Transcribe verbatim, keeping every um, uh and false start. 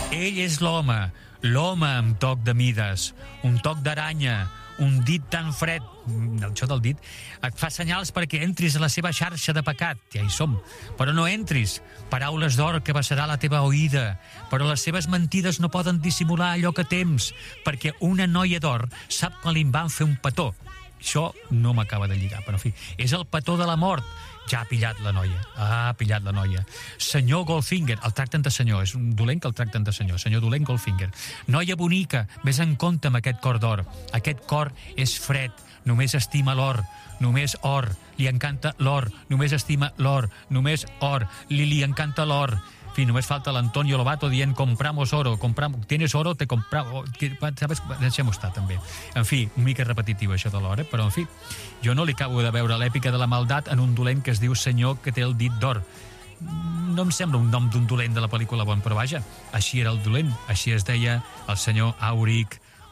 Ell és l'home, l'home amb toc de mides, un toc d'aranya, un dit tan fred, això del dit, et fa senyals perquè entris a la seva xarxa de pecat, ja hi som, però no entris, paraules d'or que vessarà la teva oïda, però les seves mentides no poden dissimular allò que tems, perquè una noia d'or sap que li van fer un petó. Això no m'acaba de lligar, però en fi, és el petó de la mort. Ja ha pillat la noia, ha pillat la noia. Senyor Goldfinger, el tracten de senyor, és un dolent que el tracten de senyor, senyor dolent Goldfinger. Noia bonica, vés en compte amb aquest cor d'or. Aquest cor és fred, només estima l'or, només or, li encanta l'or, només estima l'or, només or, li, li encanta l'or. En fi, només falta l'Antonio Lobato dient compramos oro, compramos, tienes oro, te compramos, sabes, deixem-ho estar també. En fi, una mica repetitiu això de l'or, eh? Però en fi, jo no li acabo de veure l'èpica de la maldat en un dolent que es diu senyor que té el dit d'or. No em sembla un nom d'un dolent de la pel·lícula Bon, però vaja, així era el dolent, així es deia el senyor Auric